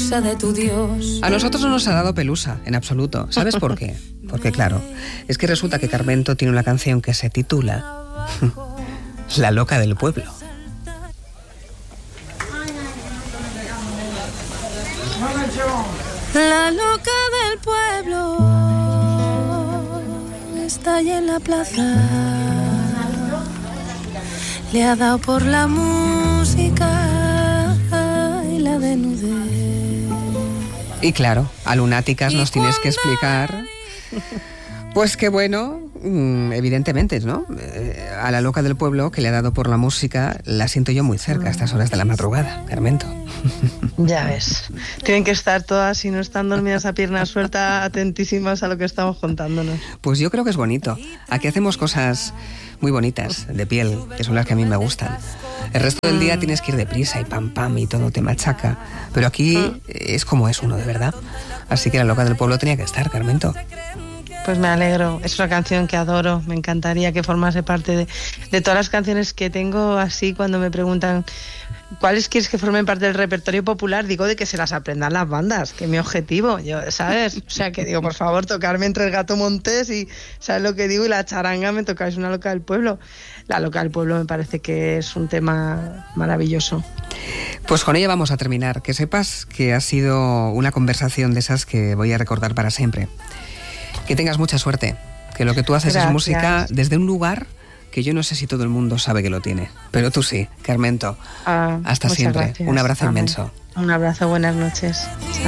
pelusa de tu Dios. A nosotros no nos ha dado pelusa, en absoluto. ¿Sabes por qué? Porque claro, es que resulta que Carmento tiene una canción que se titula La loca del pueblo. La loca del pueblo está allí en la plaza. Le ha dado por la música y la desnudez. Y claro, a lunáticas nos tienes que explicar... Pues que bueno, evidentemente, ¿no? A la loca del pueblo que le ha dado por la música la siento yo muy cerca a estas horas de la madrugada, Carmento. Ya ves, tienen que estar todas, si no están dormidas a pierna suelta, atentísimas a lo que estamos contándonos. Pues yo creo que es bonito. Aquí hacemos cosas muy bonitas, de piel, que son las que a mí me gustan. El resto del día tienes que ir deprisa y pam pam y todo te machaca. Pero aquí es como es uno, de verdad. Así que la loca del pueblo tenía que estar, Carmento. Pues me alegro, es una canción que adoro, me encantaría que formase parte de todas las canciones que tengo, así cuando me preguntan ¿cuáles quieres que formen parte del repertorio popular? Digo de que se las aprendan las bandas, que es mi objetivo, ¿sabes? O sea, que digo, por favor, tocarme entre el Gato Montés y, ¿sabes lo que digo? Y la charanga me tocáis una loca del pueblo. La loca del pueblo me parece que es un tema maravilloso. Pues con ella vamos a terminar. Que sepas que ha sido una conversación de esas que voy a recordar para siempre. Que tengas mucha suerte, que lo que tú haces es música desde un lugar que yo no sé si todo el mundo sabe que lo tiene, pero tú sí, Carmento. Hasta siempre. Gracias. Un abrazo Amén. inmenso. Un abrazo, buenas noches.